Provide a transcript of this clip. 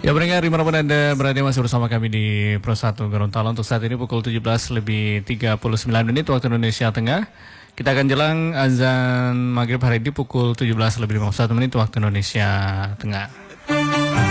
Ya pendengar, dimanapun Anda berada masih bersama kami di Pro 1 Gorontalo. Untuk saat ini pukul 17:39 waktu Indonesia Tengah. Kita akan jelang azan maghrib hari ini pukul 17:51 waktu Indonesia Tengah.